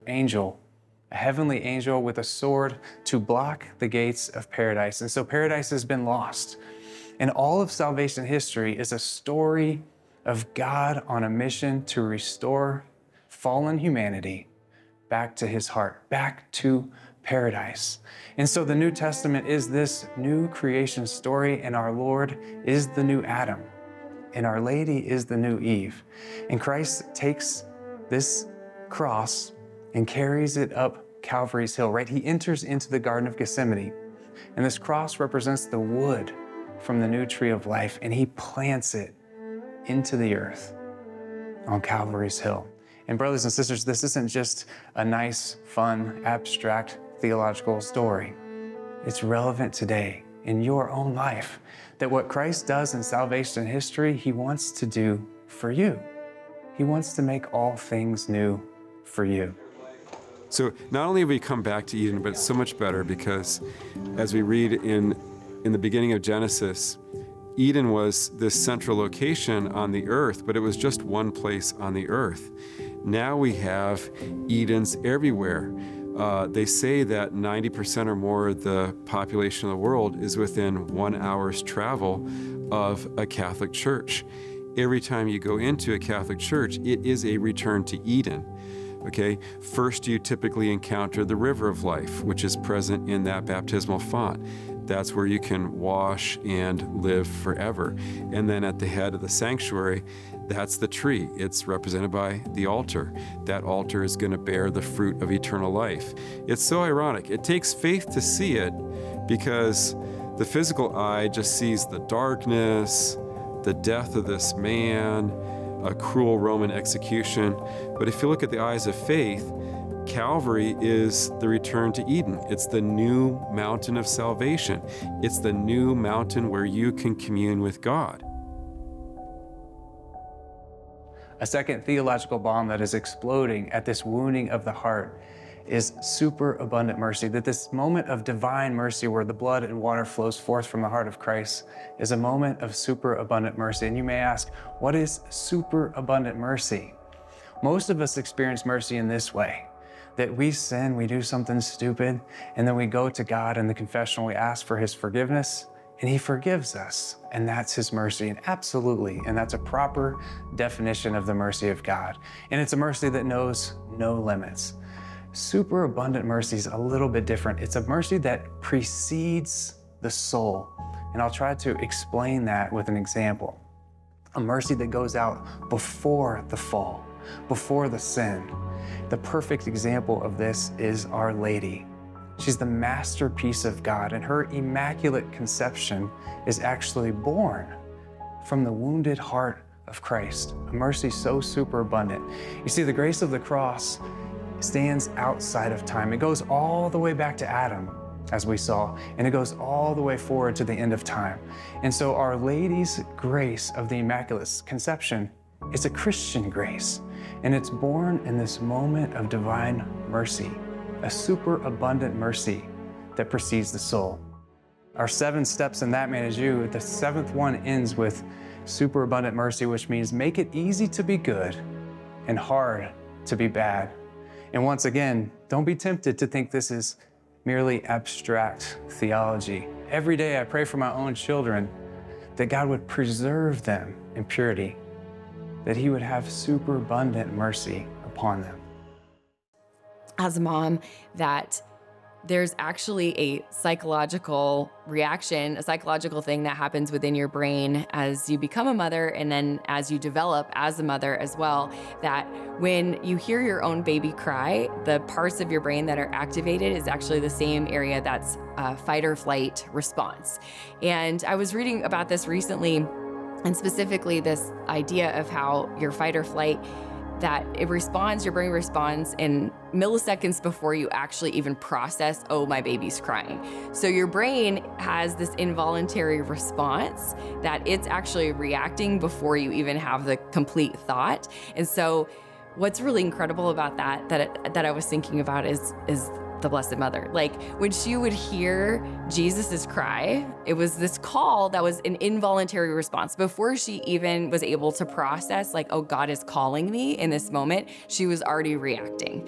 angel, a heavenly angel with a sword to block the gates of paradise. And so paradise has been lost. And all of salvation history is a story of God on a mission to restore fallen humanity back to his heart, back to paradise. And so the New Testament is this new creation story, and our Lord is the new Adam, and Our Lady is the new Eve. And Christ takes this cross and carries it up Calvary's hill, right? He enters into the Garden of Gethsemane, and this cross represents the wood from the new tree of life, and he plants it into the earth on Calvary's hill. And brothers and sisters, this isn't just a nice, fun, abstract theological story. It's relevant today in your own life, that what Christ does in salvation history, he wants to do for you. He wants to make all things new for you. So not only have we come back to Eden, but it's so much better because as we read in the beginning of Genesis, Eden was this central location on the earth, but it was just one place on the earth. Now we have Edens everywhere. They say that 90% or more of the population of the world is within 1 hour's travel of a Catholic church. Every time you go into a Catholic church, it is a return to Eden. Okay, first you typically encounter the river of life, which is present in that baptismal font. That's where you can wash and live forever. And then at the head of the sanctuary, that's the tree. It's represented by the altar. That altar is going to bear the fruit of eternal life. It's so ironic. It takes faith to see it because the physical eye just sees the darkness, the death of this man, a cruel Roman execution. But if you look at the eyes of faith, Calvary is the return to Eden. It's the new mountain of salvation. It's the new mountain where you can commune with God. A second theological bomb that is exploding at this wounding of the heart is superabundant mercy, that this moment of divine mercy where the blood and water flows forth from the heart of Christ is a moment of superabundant mercy. And you may ask, what is superabundant mercy? Most of us experience mercy in this way, that we sin, we do something stupid, and then we go to God in the confessional, we ask for his forgiveness, and he forgives us, and that's his mercy. And absolutely, and that's a proper definition of the mercy of God. And it's a mercy that knows no limits. Superabundant mercy is a little bit different. It's a mercy that precedes the soul. And I'll try to explain that with an example. A mercy that goes out before the fall, before the sin. The perfect example of this is Our Lady. She's the masterpiece of God, and her immaculate conception is actually born from the wounded heart of Christ, a mercy so superabundant. You see, the grace of the cross stands outside of time. It goes all the way back to Adam, as we saw, and it goes all the way forward to the end of time. And so Our Lady's grace of the Immaculate Conception is a Christian grace, and it's born in this moment of divine mercy, a superabundant mercy that precedes the soul. Our 7 steps in That Man Is You, the 7th one ends with superabundant mercy, which means make it easy to be good and hard to be bad. And once again, don't be tempted to think this is merely abstract theology. Every day I pray for my own children that God would preserve them in purity, that he would have superabundant mercy upon them. As a mom, that there's actually a psychological reaction, a psychological thing that happens within your brain as you become a mother and then as you develop as a mother as well, that when you hear your own baby cry, the parts of your brain that are activated is actually the same area that's a fight or flight response. And I was reading about this recently, and specifically this idea of how your fight or flight, that it responds, your brain responds in milliseconds before you actually even process, oh, my baby's crying. So your brain has this involuntary response that it's actually reacting before you even have the complete thought. And so what's really incredible about that I was thinking about is the Blessed Mother. Like when she would hear Jesus's cry, it was this call that was an involuntary response. Before she even was able to process like, oh, God is calling me in this moment, she was already reacting.